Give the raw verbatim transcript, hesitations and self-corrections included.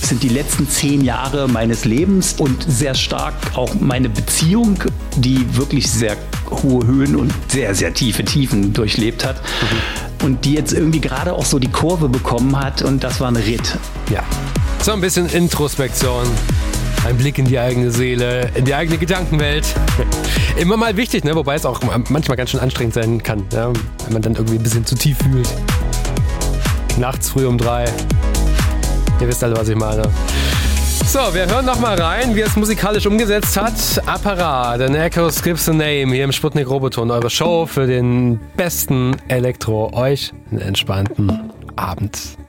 sind die letzten zehn Jahre meines Lebens und sehr stark auch meine Beziehung, die wirklich sehr hohe Höhen und sehr, sehr tiefe Tiefen durchlebt hat. Mhm. Und die jetzt irgendwie gerade auch so die Kurve bekommen hat und das war ein Ritt. Ja, so ein bisschen Introspektion. Ein Blick in die eigene Seele, in die eigene Gedankenwelt. Immer mal wichtig, ne? Wobei es auch manchmal ganz schön anstrengend sein kann, ja? Wenn man dann irgendwie ein bisschen zu tief fühlt. Nachts früh um drei. Ihr wisst alle, was ich meine. So, wir hören noch mal rein, wie er es musikalisch umgesetzt hat. Apparat, an Echoes Gives a Name, hier im Sputnik Roboton. Eure Show für den besten Elektro. Euch einen entspannten Abend.